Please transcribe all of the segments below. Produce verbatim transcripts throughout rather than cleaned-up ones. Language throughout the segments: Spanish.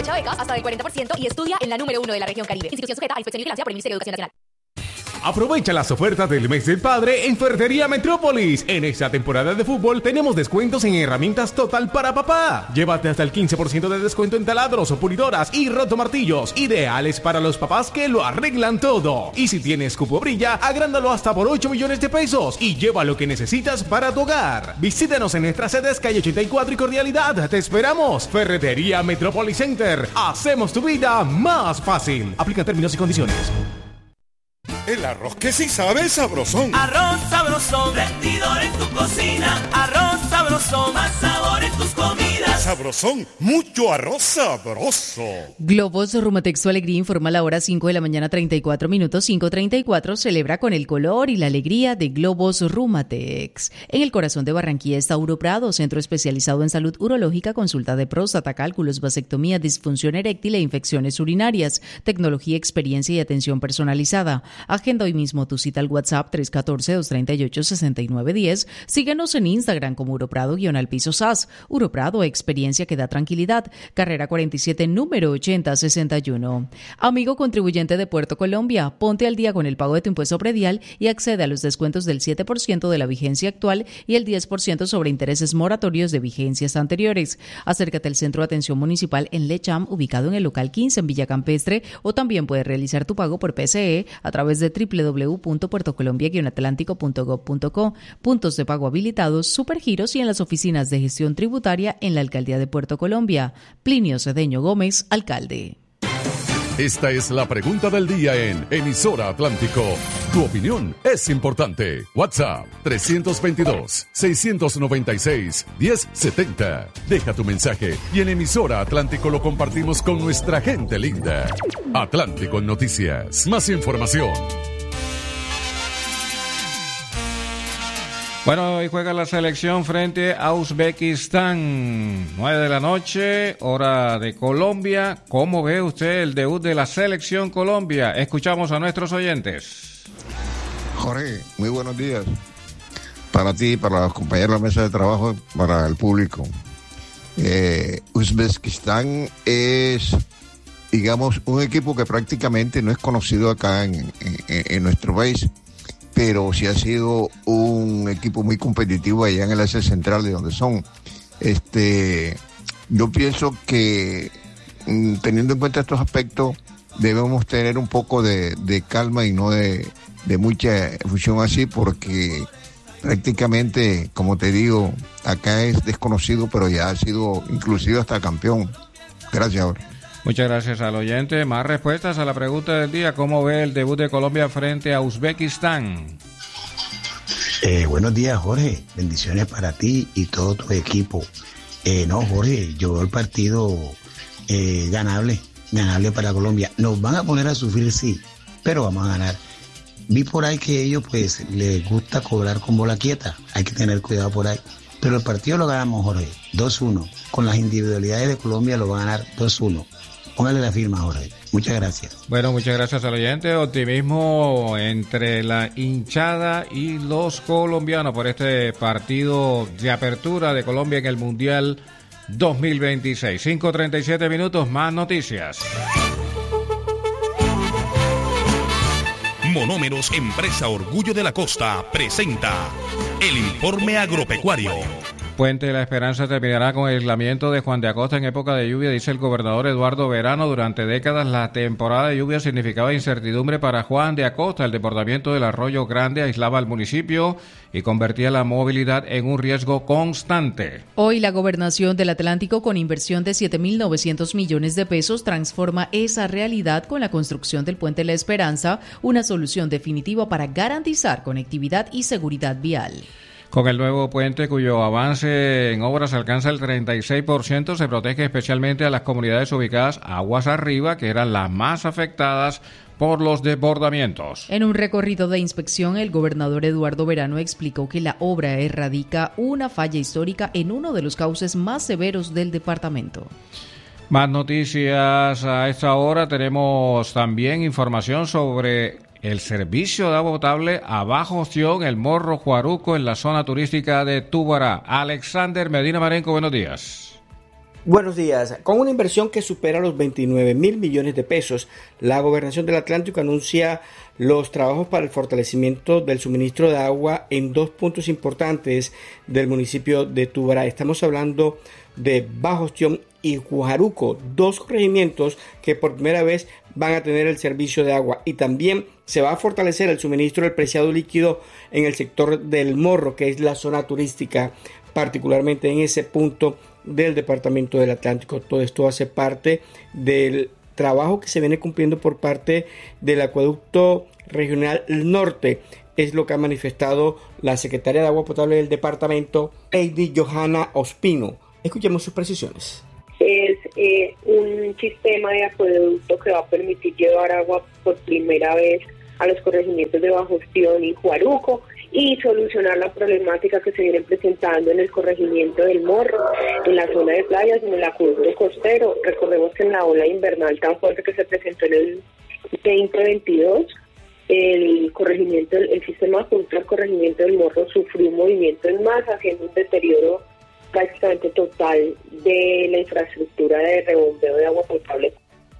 Aprovecha becas hasta del cuarenta por ciento y estudia en la número uno de la región Caribe. Institución sujeta a inspección y vigilancia por el Ministerio de Educación Nacional. Aprovecha las ofertas del mes del padre en Ferretería Metrópolis. En esta temporada de fútbol tenemos descuentos en herramientas total para papá. Llévate hasta el quince por ciento de descuento en taladros, pulidoras y rotomartillos, ideales para los papás que lo arreglan todo. Y si tienes cupo brilla, agrándalo hasta por ocho millones de pesos y lleva lo que necesitas para tu hogar. Visítanos en nuestras sedes calle ochenta y cuatro y Cordialidad. Te esperamos. Ferretería Metrópolis Center. Hacemos tu vida más fácil. Aplica términos y condiciones. El arroz que sí sabe sabrosón. Arroz sabrosón, rendidor en tu cocina. Arroz sabrosón, más sabor en tus comidas. Sabrosón, mucho arroz sabroso. Globos Rumatex, su alegría, informa la hora cinco de la mañana, treinta y cuatro minutos. cinco treinta y cuatro celebra con el color y la alegría de Globos Rumatex. En el corazón de Barranquilla está Uroprado, centro especializado en salud urológica, consulta de próstata, cálculos, vasectomía, disfunción eréctil e infecciones urinarias, tecnología, experiencia y atención personalizada. Agenda hoy mismo tu cita al WhatsApp tres uno cuatro, dos tres ocho, seis nueve uno cero. Síguenos en Instagram como Uroprado-al-piso S A S. Uroprado, experiencia que da tranquilidad. Carrera cuarenta y siete, número ochenta sesenta y uno. Amigo contribuyente de Puerto Colombia, ponte al día con el pago de tu impuesto predial y accede a los descuentos del siete por ciento de la vigencia actual y el diez por ciento sobre intereses moratorios de vigencias anteriores. Acércate al Centro de Atención Municipal en Lecham, ubicado en el local quince en Villa Campestre, o también puedes realizar tu pago por P C E a través de doble u doble u doble u punto puerto colombia guion atlántico punto gob punto co, puntos de pago habilitados, supergiros y en las oficinas de gestión tributaria en la Alcaldía de Puerto Colombia. Plinio Cedeño Gómez, alcalde. Esta es la pregunta del día en Emisora Atlántico. Tu opinión es importante. WhatsApp tres dos dos, seis nueve seis, uno cero siete cero. Deja tu mensaje y en Emisora Atlántico lo compartimos con nuestra gente linda. Atlántico en Noticias. Más información. Bueno, hoy juega la selección frente a Uzbekistán. nueve de la noche, hora de Colombia. ¿Cómo ve usted el debut de la selección Colombia? Escuchamos a nuestros oyentes. Jorge, muy buenos días. Para ti, para los compañeros de la mesa de trabajo, para el público. Eh, Uzbekistán es, digamos, un equipo que prácticamente no es conocido acá en, en, en nuestro país, pero sí ha sido un equipo muy competitivo allá en el Asia Central, de donde son. Este, yo pienso que, teniendo en cuenta estos aspectos, debemos tener un poco de, de calma y no de, de mucha efusión así, porque prácticamente, como te digo, acá es desconocido, pero ya ha sido inclusive hasta campeón. Gracias, ahora. Muchas gracias al oyente. Más respuestas a la pregunta del día. ¿Cómo ve el debut de Colombia frente a Uzbekistán? Eh, buenos días, Jorge. Bendiciones para ti y todo tu equipo. Eh, no, Jorge, yo veo el partido eh, ganable, ganable para Colombia. Nos van a poner a sufrir, sí, pero vamos a ganar. Vi por ahí que ellos, pues, les gusta cobrar con bola quieta. Hay que tener cuidado por ahí. Pero el partido lo ganamos, Jorge, dos uno. Con las individualidades de Colombia lo va a ganar dos uno. Póngale la firma, Jorge. Muchas gracias. Bueno, muchas gracias al oyente. Optimismo entre la hinchada y los colombianos por este partido de apertura de Colombia en el Mundial dos mil veintiséis. cinco treinta y siete minutos, más noticias. Monómeros, empresa Orgullo de la Costa, presenta el informe agropecuario. Puente de la Esperanza terminará con el aislamiento de Juan de Acosta en época de lluvia, dice el gobernador Eduardo Verano. Durante décadas la temporada de lluvia significaba incertidumbre para Juan de Acosta. El desbordamiento del Arroyo Grande aislaba al municipio y convertía la movilidad en un riesgo constante. Hoy la Gobernación del Atlántico, con inversión de siete mil novecientos millones de pesos, transforma esa realidad con la construcción del Puente de la Esperanza, una solución definitiva para garantizar conectividad y seguridad vial. Con el nuevo puente, cuyo avance en obras alcanza el treinta y seis por ciento, se protege especialmente a las comunidades ubicadas aguas arriba, que eran las más afectadas por los desbordamientos. En un recorrido de inspección, el gobernador Eduardo Verano explicó que la obra erradica una falla histórica en uno de los cauces más severos del departamento. Más noticias a esta hora. Tenemos también información sobre el servicio de agua potable a bajo opción, el Morro Juaruco, en la zona turística de Túbara. Alexander Medina Marenco, buenos días. Buenos días. Con una inversión que supera los veintinueve mil millones de pesos, la Gobernación del Atlántico anuncia los trabajos para el fortalecimiento del suministro de agua en dos puntos importantes del municipio de Tubará. Estamos hablando de Bajo Ostión y Guaruco, dos corregimientos que por primera vez van a tener el servicio de agua, y también se va a fortalecer el suministro del preciado líquido en el sector del Morro, que es la zona turística, particularmente en ese punto del departamento del Atlántico. Todo esto hace parte del trabajo que se viene cumpliendo por parte del Acueducto Regional Norte. Es lo que ha manifestado la secretaria de Agua Potable del departamento, Heidi Johanna Ospino. Escuchemos sus precisiones. Es eh, un sistema de acueducto que va a permitir llevar agua por primera vez a los corregimientos de Bajo Ostión y Guaruco y solucionar la problemática que se viene presentando en el corregimiento del Morro, en la zona de playas, en el acueducto costero. Recordemos que en la ola invernal tan fuerte que se presentó en el veinte veintidós, el corregimiento, el sistema acueducto del corregimiento del Morro sufrió un movimiento en masa, haciendo un deterioro prácticamente total de la infraestructura de rebombeo de agua potable.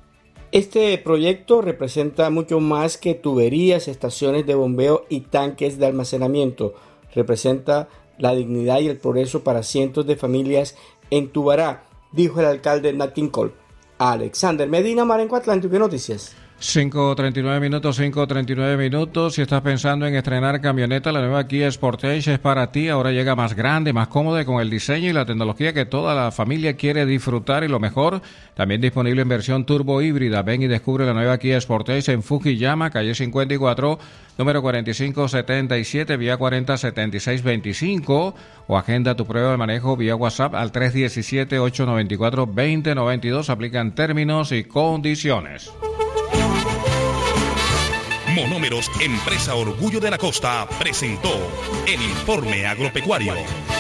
Este proyecto representa mucho más que tuberías, estaciones de bombeo y tanques de almacenamiento. Representa la dignidad y el progreso para cientos de familias en Tubará, dijo el alcalde Nat King Cole. Alexander Medina, Marenco Atlántico, Noticias. cinco treinta y nueve minutos, cinco treinta y nueve minutos. Si estás pensando en estrenar camioneta, la nueva Kia Sportage es para ti. Ahora llega más grande, más cómoda, con el diseño y la tecnología que toda la familia quiere disfrutar, y lo mejor, también disponible en versión turbo híbrida. Ven y descubre la nueva Kia Sportage en Fukuyama, calle cincuenta y cuatro, número cuarenta y cinco setenta y siete, vía cuarenta setenta y seis veinticinco, o agenda tu prueba de manejo vía WhatsApp al tres uno siete, ocho nueve cuatro, dos cero nueve dos. Aplican términos y condiciones. Monómeros, empresa Orgullo de la Costa, presentó el informe agropecuario.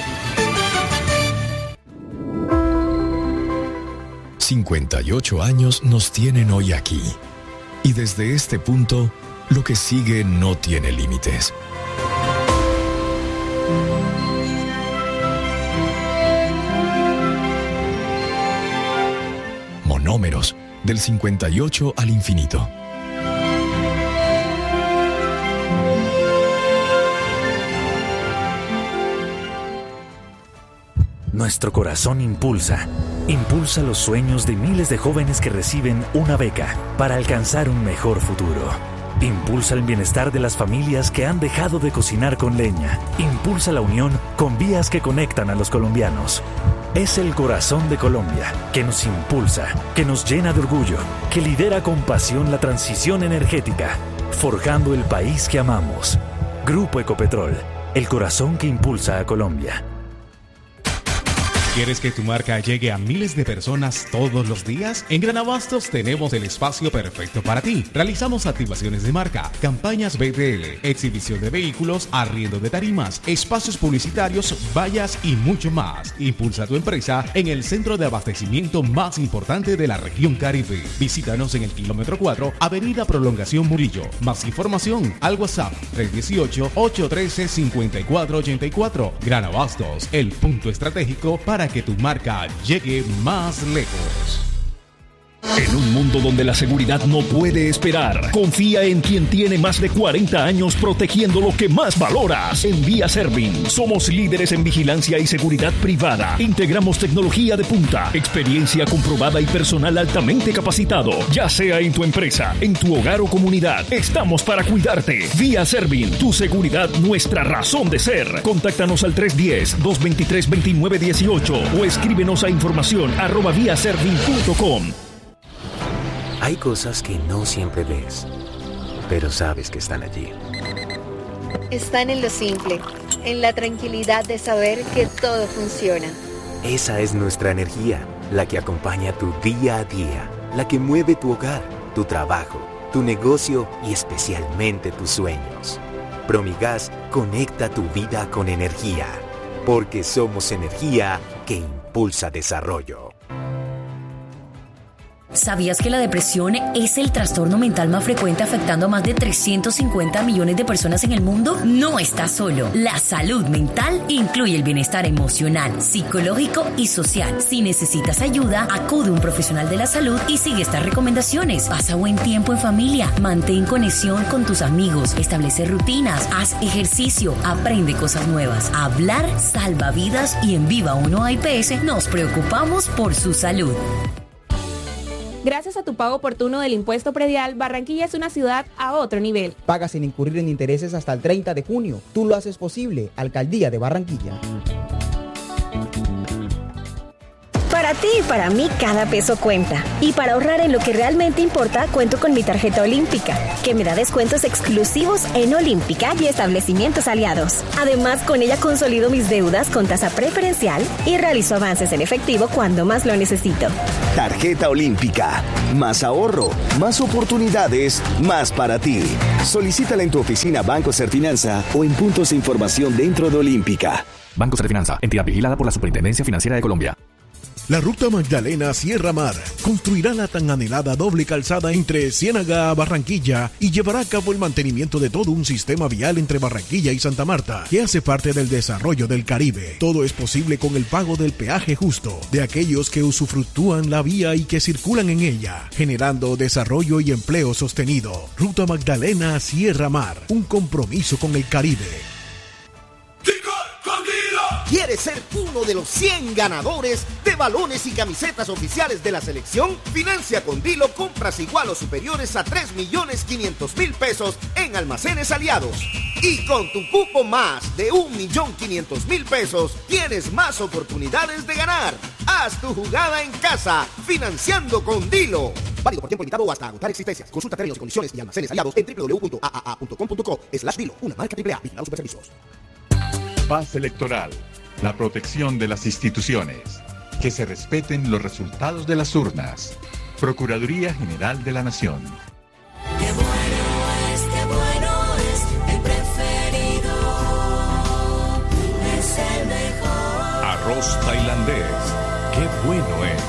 cincuenta y ocho años nos tienen hoy aquí. Y desde este punto, lo que sigue no tiene límites. Monómeros, del cincuenta y ocho al infinito. Nuestro corazón impulsa, impulsa los sueños de miles de jóvenes que reciben una beca para alcanzar un mejor futuro. Impulsa el bienestar de las familias que han dejado de cocinar con leña. Impulsa la unión con vías que conectan a los colombianos. Es el corazón de Colombia que nos impulsa, que nos llena de orgullo, que lidera con pasión la transición energética, forjando el país que amamos. Grupo Ecopetrol, el corazón que impulsa a Colombia. ¿Quieres que tu marca llegue a miles de personas todos los días? En Gran Abastos tenemos el espacio perfecto para ti. Realizamos activaciones de marca, campañas B T L, exhibición de vehículos, arriendo de tarimas, espacios publicitarios, vallas y mucho más. Impulsa tu empresa en el centro de abastecimiento más importante de la región Caribe. Visítanos en el kilómetro cuatro, Avenida Prolongación Murillo. Más información al WhatsApp tres uno ocho, ocho uno tres, cinco cuatro ocho cuatro. Gran Abastos, el punto estratégico para Para que tu marca llegue más lejos. En un mundo donde la seguridad no puede esperar, confía en quien tiene más de cuarenta años protegiendo lo que más valoras. En Vía Servin somos líderes en vigilancia y seguridad privada. Integramos tecnología de punta, experiencia comprobada y personal altamente capacitado. Ya sea en tu empresa, en tu hogar o comunidad, estamos para cuidarte. Vía Servin, tu seguridad, nuestra razón de ser. Contáctanos al tres uno cero, dos dos tres, dos nueve uno ocho o escríbenos a información arroba vía servin punto com. Hay cosas que no siempre ves, pero sabes que están allí. Están en lo simple, en la tranquilidad de saber que todo funciona. Esa es nuestra energía, la que acompaña tu día a día, la que mueve tu hogar, tu trabajo, tu negocio y especialmente tus sueños. Promigas conecta tu vida con energía, porque somos energía que impulsa desarrollo. ¿Sabías que la depresión es el trastorno mental más frecuente afectando a más de trescientos cincuenta millones de personas en el mundo? No estás solo. La salud mental incluye el bienestar emocional, psicológico y social. Si necesitas ayuda, acude a un profesional de la salud y sigue estas recomendaciones. Pasa buen tiempo en familia, mantén conexión con tus amigos, establece rutinas, haz ejercicio, aprende cosas nuevas. Hablar salva vidas y en Viva uno A I P S nos preocupamos por su salud. Gracias a tu pago oportuno del impuesto predial, Barranquilla es una ciudad a otro nivel. Paga sin incurrir en intereses hasta el treinta de junio. Tú lo haces posible. Alcaldía de Barranquilla. Para ti y para mí cada peso cuenta. Y para ahorrar en lo que realmente importa, cuento con mi tarjeta Olímpica, que me da descuentos exclusivos en Olímpica y establecimientos aliados. Además, con ella consolido mis deudas con tasa preferencial y realizo avances en efectivo cuando más lo necesito. Tarjeta Olímpica. Más ahorro, más oportunidades, más para ti. Solicítala en tu oficina Banco Serfinanza o en puntos de información dentro de Olímpica. Banco Serfinanza, entidad vigilada por la Superintendencia Financiera de Colombia. La Ruta Magdalena Sierra Mar construirá la tan anhelada doble calzada entre Ciénaga a Barranquilla y llevará a cabo el mantenimiento de todo un sistema vial entre Barranquilla y Santa Marta, que hace parte del desarrollo del Caribe. Todo es posible con el pago del peaje justo de aquellos que usufructúan la vía y que circulan en ella, generando desarrollo y empleo sostenido. Ruta Magdalena Sierra Mar, un compromiso con el Caribe. ¿Quieres ser uno de los cien ganadores de balones y camisetas oficiales de la selección? Financia con Dilo compras igual o superiores a tres millones quinientos mil pesos en almacenes aliados. Y con tu cupo más de un millón quinientos mil pesos, tienes más oportunidades de ganar. Haz tu jugada en casa, financiando con Dilo. Válido por tiempo limitado o hasta agotar existencias. Consulta términos y condiciones y almacenes aliados en doble u doble u doble u punto a a a punto com punto co slash Dilo. Una marca triple A. Vigilados Superservicios. Paz electoral. La protección de las instituciones. Que se respeten los resultados de las urnas. Procuraduría General de la Nación. Qué bueno es, qué bueno es, el preferido es el mejor. Arroz tailandés. Qué bueno es.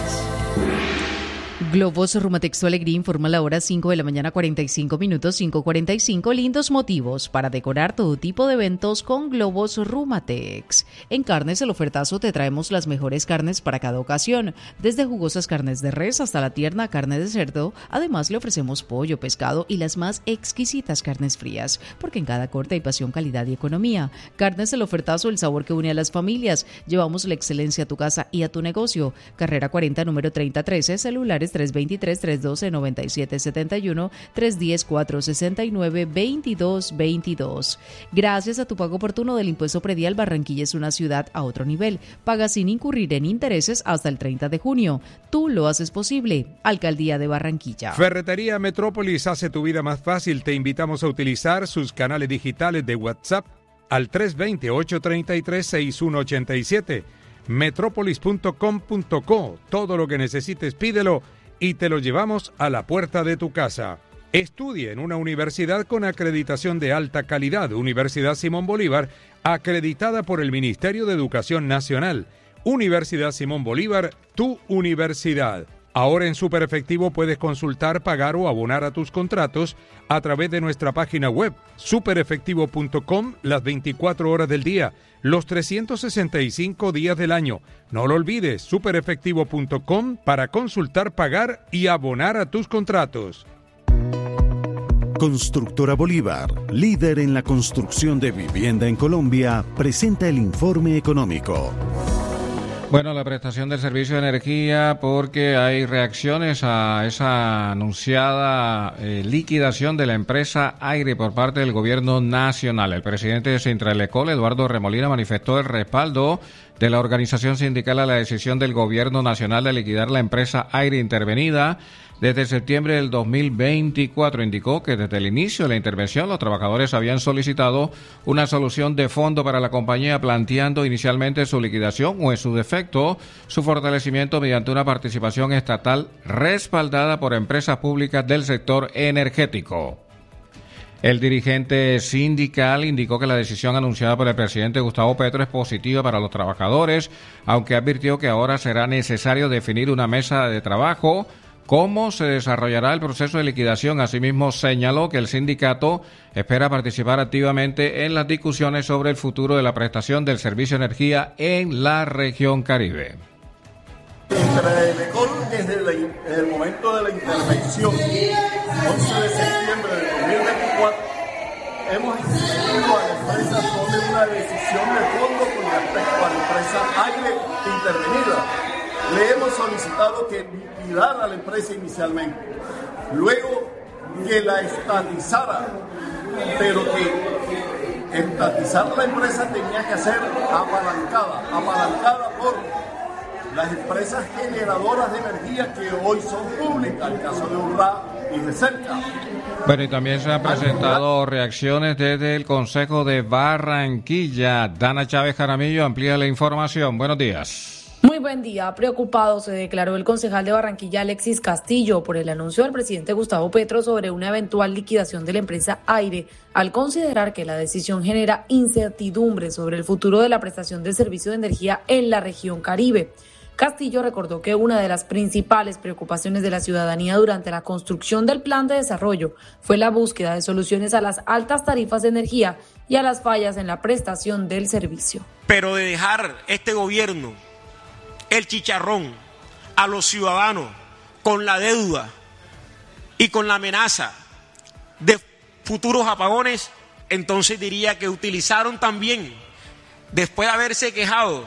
Globos Rumatex Alegría informa la hora cinco de la mañana cuarenta y cinco minutos, cinco cuarenta y cinco. Lindos motivos para decorar todo tipo de eventos con Globos Rumatex. En Carnes El Ofertazo te traemos las mejores carnes para cada ocasión, desde jugosas carnes de res hasta la tierna carne de cerdo. Además le ofrecemos pollo, pescado y las más exquisitas carnes frías, porque en cada corte hay pasión, calidad y economía. Carnes El Ofertazo, el sabor que une a las familias. Llevamos la excelencia a tu casa y a tu negocio. Carrera cuarenta, número treinta trece, celulares tres dos tres, tres uno dos, nueve siete siete uno, tres uno cero, cuatro seis nueve, dos dos dos dos. Gracias a tu pago oportuno del impuesto predial, Barranquilla es una ciudad a otro nivel. Paga sin incurrir en intereses hasta el treinta de junio. Tú lo haces posible. Alcaldía de Barranquilla. Ferretería Metrópolis hace tu vida más fácil. Te invitamos a utilizar sus canales digitales de WhatsApp al tres dos cero, ocho tres tres, seis uno ocho siete. metrópolis punto com punto co. Todo lo que necesites pídelo y te lo llevamos a la puerta de tu casa. Estudie en una universidad con acreditación de alta calidad. Universidad Simón Bolívar, acreditada por el Ministerio de Educación Nacional. Universidad Simón Bolívar, tu universidad. Ahora en Superefectivo puedes consultar, pagar o abonar a tus contratos a través de nuestra página web superefectivo punto com las veinticuatro horas del día, los trescientos sesenta y cinco días del año. No lo olvides, superefectivo punto com para consultar, pagar y abonar a tus contratos. Constructora Bolívar, líder en la construcción de vivienda en Colombia, presenta el informe económico. Bueno, la prestación del servicio de energía, porque hay reacciones a esa anunciada eh, liquidación de la empresa Aire por parte del gobierno nacional. El presidente de Sintralecol, Eduardo Remolina, manifestó el respaldo de la organización sindical a la decisión del gobierno nacional de liquidar la empresa Aire intervenida desde septiembre del dos mil veinticuatro. Indicó que desde el inicio de la intervención los trabajadores habían solicitado una solución de fondo para la compañía, planteando inicialmente su liquidación o, en su defecto, su fortalecimiento mediante una participación estatal respaldada por empresas públicas del sector energético. El dirigente sindical indicó que la decisión anunciada por el presidente Gustavo Petro es positiva para los trabajadores, aunque advirtió que ahora será necesario definir una mesa de trabajo cómo se desarrollará el proceso de liquidación. Asimismo, señaló que el sindicato espera participar activamente en las discusiones sobre el futuro de la prestación del servicio de energía en la región Caribe. Entre el ECOL, desde, la, desde el momento de la intervención, once de septiembre de dos mil veinticuatro, hemos exigido a la empresa tome una decisión de fondo con respecto a la empresa Aire intervenida. Le hemos solicitado que liquidara a la empresa inicialmente, luego que la estatizara, pero que estatizar la empresa tenía que ser apalancada, apalancada por las empresas generadoras de energía que hoy son públicas, el caso de Urra y de Cerca. Bueno, y también se han presentado reacciones desde el Consejo de Barranquilla. Dana Chávez Jaramillo amplía la información. Buenos días. Muy buen día. Preocupado se declaró el concejal de Barranquilla, Alexis Castillo, por el anuncio del presidente Gustavo Petro sobre una eventual liquidación de la empresa Aire, al considerar que la decisión genera incertidumbre sobre el futuro de la prestación del servicio de energía en la región Caribe. Castillo recordó que una de las principales preocupaciones de la ciudadanía durante la construcción del plan de desarrollo fue la búsqueda de soluciones a las altas tarifas de energía y a las fallas en la prestación del servicio. Pero de dejar este gobierno el chicharrón a los ciudadanos con la deuda y con la amenaza de futuros apagones, entonces diría que utilizaron también, después de haberse quejado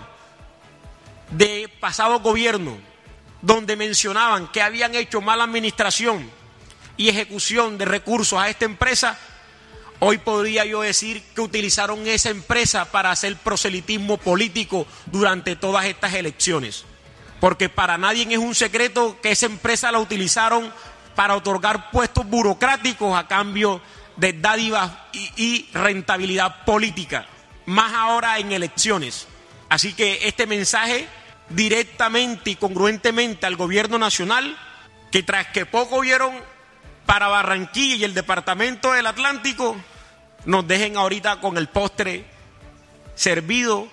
de pasado gobierno, donde mencionaban que habían hecho mala administración y ejecución de recursos a esta empresa, hoy podría yo decir que utilizaron esa empresa para hacer proselitismo político durante todas estas elecciones. Porque para nadie es un secreto que esa empresa la utilizaron para otorgar puestos burocráticos a cambio de dádivas y, y rentabilidad política, más ahora en elecciones. Así que este mensaje directamente y congruentemente al gobierno nacional, que tras que poco vieron para Barranquilla y el departamento del Atlántico, nos dejen ahorita con el postre servido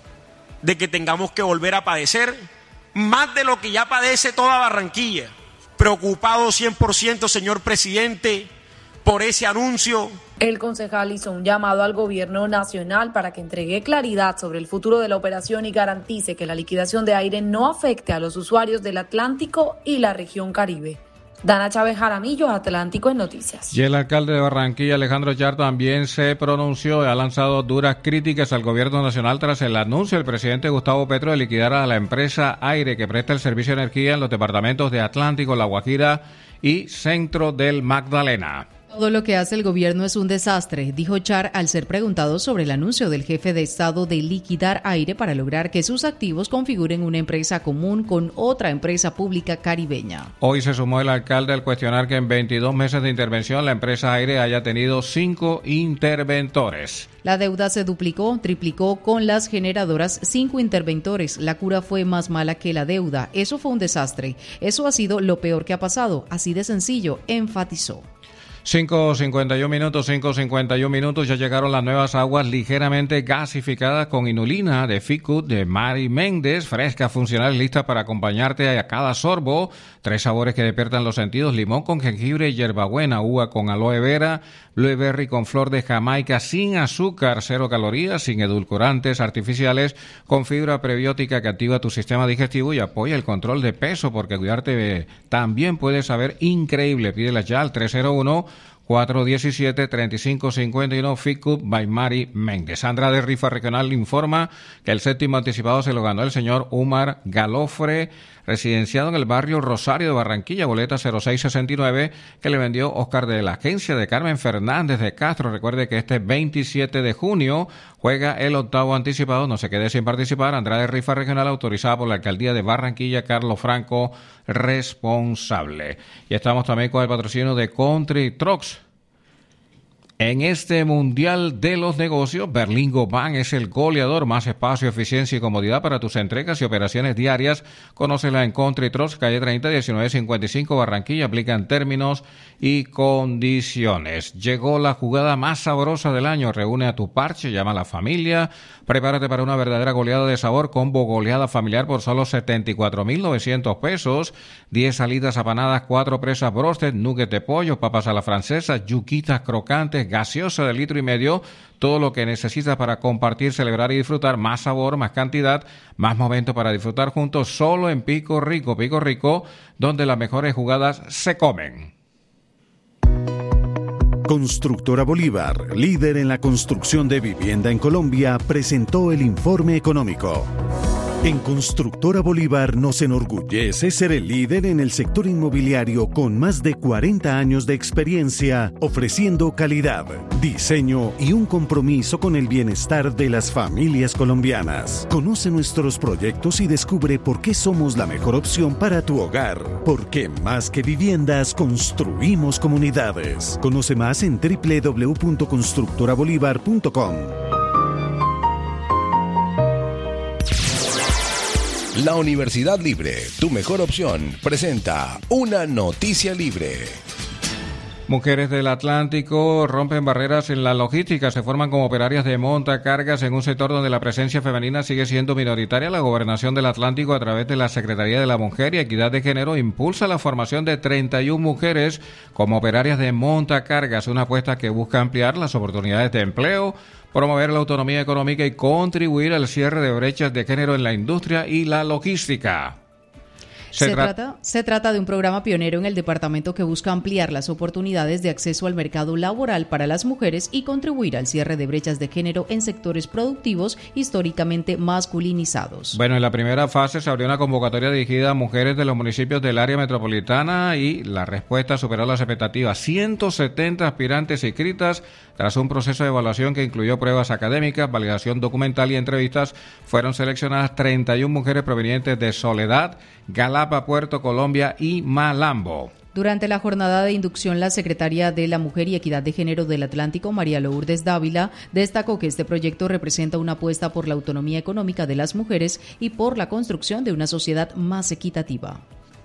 de que tengamos que volver a padecer más de lo que ya padece toda Barranquilla. Preocupado cien por ciento, señor presidente, por ese anuncio. El concejal hizo un llamado al gobierno nacional para que entregue claridad sobre el futuro de la operación y garantice que la liquidación de Aire no afecte a los usuarios del Atlántico y la región Caribe. Dana Chávez Jaramillo, Atlántico en Noticias. Y el alcalde de Barranquilla, Alejandro Char, también se pronunció y ha lanzado duras críticas al gobierno nacional tras el anuncio del presidente Gustavo Petro de liquidar a la empresa Aire que presta el servicio de energía en los departamentos de Atlántico, La Guajira y Centro del Magdalena. Todo lo que hace el gobierno es un desastre, dijo Char al ser preguntado sobre el anuncio del jefe de Estado de liquidar Aire para lograr que sus activos configuren una empresa común con otra empresa pública caribeña. Hoy se sumó el alcalde al cuestionar que en veintidós meses de intervención la empresa Aire haya tenido cinco interventores. La deuda se duplicó, triplicó con las generadoras, cinco interventores. La cura fue más mala que la deuda. Eso fue un desastre. Eso ha sido lo peor que ha pasado. Así de sencillo, enfatizó. cinco cincuenta y uno minutos, cinco cincuenta y uno minutos, ya llegaron las nuevas aguas ligeramente gasificadas con inulina de Ficud de Mari Méndez, fresca, funcional, lista para acompañarte a cada sorbo. Tres sabores que despiertan los sentidos: limón con jengibre y hierbabuena, uva con aloe vera, blueberry con flor de Jamaica, sin azúcar, cero calorías, sin edulcorantes artificiales, con fibra prebiótica que activa tu sistema digestivo y apoya el control de peso, porque cuidarte también puede saber increíble. Pídelas ya al tres cero uno, cuatro uno siete, tres cinco cinco uno, Ficud by Mari Méndez. Sandra de Rifa Regional informa que el séptimo anticipado se lo ganó el señor Umar Galofre, residenciado en el barrio Rosario de Barranquilla, boleta cero seis sesenta y nueve, que le vendió Oscar de la agencia de Carmen Fernández de Castro. Recuerde que este veintisiete de junio juega el octavo anticipado. No se quede sin participar. Andrade Rifa Regional, autorizada por la Alcaldía de Barranquilla, Carlos Franco, responsable. Y estamos también con el patrocinio de Country Trucks. En este Mundial de los Negocios, Berlingo Bank es el goleador. Más espacio, eficiencia y comodidad para tus entregas y operaciones diarias. Conócela en Country Trust, calle treinta, diecinueve cincuenta y cinco, Barranquilla. Aplican términos y condiciones. Llegó la jugada más sabrosa del año. Reúne a tu parche, llama a la familia. Prepárate para una verdadera goleada de sabor. Combo goleada familiar por solo setenta y cuatro mil novecientos pesos. diez salidas apanadas, cuatro presas broasted, nuggets de pollo, papas a la francesa, yuquitas crocantes, gaseosa de litro y medio, todo lo que necesitas para compartir, celebrar y disfrutar. Más sabor, más cantidad, más momentos para disfrutar juntos, solo en Pico Rico. Pico Rico, donde las mejores jugadas se comen. Constructora Bolívar, líder en la construcción de vivienda en Colombia, presentó el informe económico. En Constructora Bolívar nos enorgullece ser el líder en el sector inmobiliario con más de cuarenta años de experiencia, ofreciendo calidad, diseño y un compromiso con el bienestar de las familias colombianas. Conoce nuestros proyectos y descubre por qué somos la mejor opción para tu hogar. Porque más que viviendas, construimos comunidades. Conoce más en doble u doble u doble u punto constructora bolívar punto com. La Universidad Libre, tu mejor opción, presenta Una Noticia Libre. Mujeres del Atlántico rompen barreras en la logística, se forman como operarias de montacargas en un sector donde la presencia femenina sigue siendo minoritaria. La Gobernación del Atlántico, a través de la Secretaría de la Mujer y Equidad de Género, impulsa la formación de treinta y una mujeres como operarias de montacargas, una apuesta que busca ampliar las oportunidades de empleo, promover la autonomía económica y contribuir al cierre de brechas de género en la industria y la logística. Se, se, tra- trata, se trata de un programa pionero en el departamento que busca ampliar las oportunidades de acceso al mercado laboral para las mujeres y contribuir al cierre de brechas de género en sectores productivos históricamente masculinizados. Bueno, en la primera fase se abrió una convocatoria dirigida a mujeres de los municipios del área metropolitana y la respuesta superó las expectativas. ciento setenta aspirantes inscritas tras un proceso de evaluación que incluyó pruebas académicas, validación documental y entrevistas. Fueron seleccionadas treinta y una mujeres provenientes de Soledad, Galapa, Puerto Colombia y Malambo. Durante la jornada de inducción, la secretaria de la Mujer y Equidad de Género del Atlántico, María Lourdes Dávila, destacó que este proyecto representa una apuesta por la autonomía económica de las mujeres y por la construcción de una sociedad más equitativa.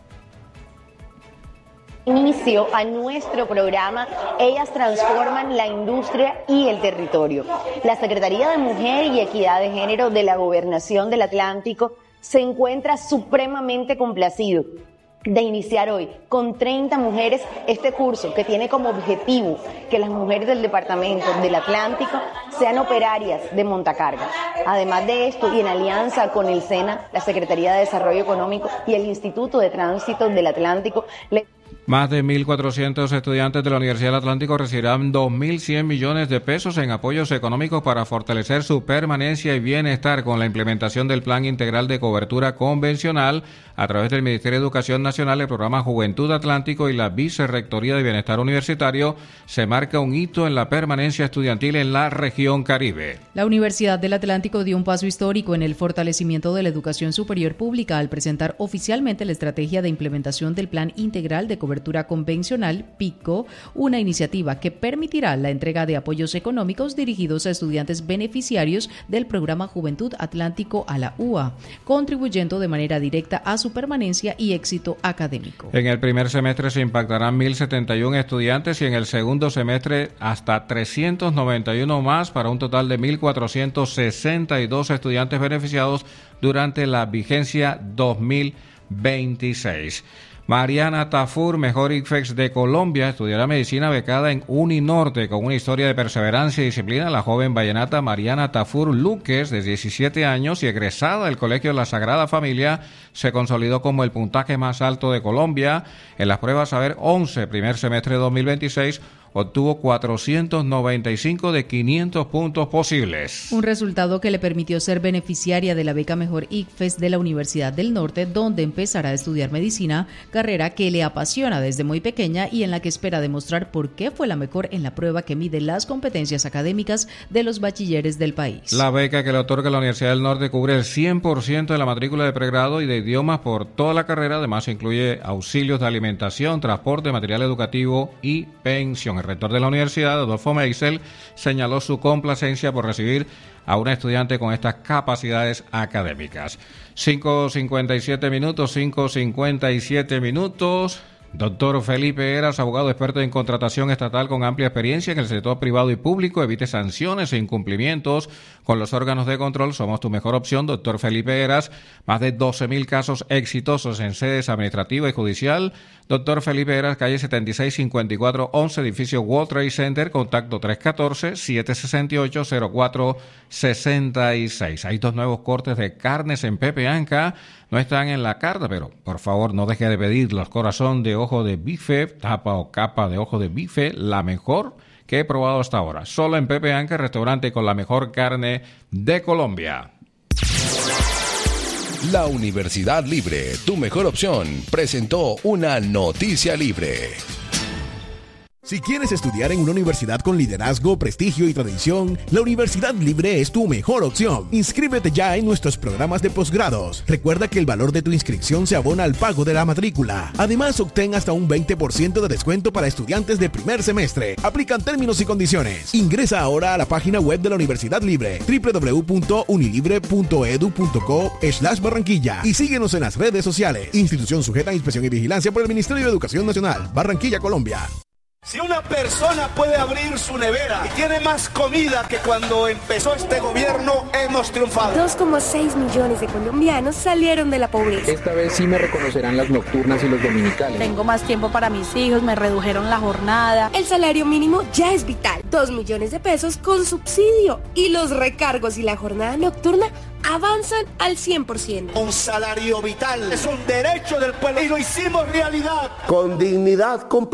Inicio a nuestro programa Ellas Transforman la Industria y el Territorio. La Secretaría de Mujer y Equidad de Género de la Gobernación del Atlántico se encuentra supremamente complacido de iniciar hoy con treinta mujeres este curso que tiene como objetivo que las mujeres del departamento del Atlántico sean operarias de montacargas. Además de esto, y en alianza con el SENA, la Secretaría de Desarrollo Económico y el Instituto de Tránsito del Atlántico, le Más de mil cuatrocientos estudiantes de la Universidad del Atlántico recibirán dos mil cien millones de pesos en apoyos económicos para fortalecer su permanencia y bienestar con la implementación del Plan Integral de Cobertura Convencional a través del Ministerio de Educación Nacional, el programa Juventud Atlántico y la Vicerrectoría de Bienestar Universitario. Se marca un hito en la permanencia estudiantil en la región Caribe. La Universidad del Atlántico dio un paso histórico en el fortalecimiento de la educación superior pública al presentar oficialmente la estrategia de implementación del Plan Integral de Cobertura Convencional, PICO, una iniciativa que permitirá la entrega de apoyos económicos dirigidos a estudiantes beneficiarios del programa Juventud Atlántico a la U A, contribuyendo de manera directa a su permanencia y éxito académico. En el primer semestre se impactarán mil setenta y uno estudiantes y en el segundo semestre hasta trescientos noventa y uno más, para un total de mil cuatrocientos sesenta y dos estudiantes beneficiados durante la vigencia dos mil veintiséis. Mariana Tafur, mejor I C F E X de Colombia, estudiará medicina becada en Uninorte. Con una historia de perseverancia y disciplina, la joven vallenata Mariana Tafur Luques, de diecisiete años y egresada del Colegio de la Sagrada Familia, se consolidó como el puntaje más alto de Colombia en las pruebas Saber once, primer semestre de dos mil veintiséis. Obtuvo cuatrocientos noventa y cinco de quinientos puntos posibles. Un resultado que le permitió ser beneficiaria de la beca Mejor I C F E S de la Universidad del Norte, donde empezará a estudiar medicina, carrera que le apasiona desde muy pequeña y en la que espera demostrar por qué fue la mejor en la prueba que mide las competencias académicas de los bachilleres del país. La beca que le otorga la Universidad del Norte cubre el cien por ciento de la matrícula de pregrado y de idiomas por toda la carrera. Además, incluye auxilios de alimentación, transporte, material educativo y pensión. rector de la universidad, Adolfo Meisel, señaló su complacencia por recibir a un estudiante con estas capacidades académicas. cinco cincuenta y siete minutos, cinco cincuenta y siete minutos. Doctor Felipe Heras, abogado experto en contratación estatal con amplia experiencia en el sector privado y público, evite sanciones e incumplimientos con los órganos de control. Somos tu mejor opción, doctor Felipe Heras. Más de doce mil casos exitosos en sedes administrativa y judicial. Doctor Felipe Heras, calle setenta y seis cincuenta y cuatro once, edificio World Trade Center, contacto tres uno cuatro, siete seis ocho, cero cuatro seis seis. Hay dos nuevos cortes de carnes en Pepe Anca. No están en la carta, pero por favor no deje de pedirlos. Corazón de ojo de bife, tapa o capa de ojo de bife, la mejor que he probado hasta ahora. Solo en Pepe Anca, restaurante con la mejor carne de Colombia. La Universidad Libre, tu mejor opción, presentó una noticia libre. Si quieres estudiar en una universidad con liderazgo, prestigio y tradición, la Universidad Libre es tu mejor opción. Inscríbete ya en nuestros programas de posgrados. Recuerda que el valor de tu inscripción se abona al pago de la matrícula. Además, obtén hasta un veinte por ciento de descuento para estudiantes de primer semestre. Aplican términos y condiciones. Ingresa ahora a la página web de la Universidad Libre, doble u doble u doble u punto unilibre punto edu punto co slash Barranquilla, y síguenos en las redes sociales. Institución sujeta a inspección y vigilancia por el Ministerio de Educación Nacional, Barranquilla, Colombia. Si una persona puede abrir su nevera y tiene más comida que cuando empezó este gobierno, hemos triunfado. dos coma seis millones de colombianos salieron de la pobreza. Esta vez sí me reconocerán las nocturnas y los dominicales. Tengo más tiempo para mis hijos, me redujeron la jornada. El salario mínimo ya es vital. dos millones de pesos con subsidio. Y los recargos y la jornada nocturna avanzan al cien por ciento. Un salario vital es un derecho del pueblo y lo hicimos realidad. Con dignidad, con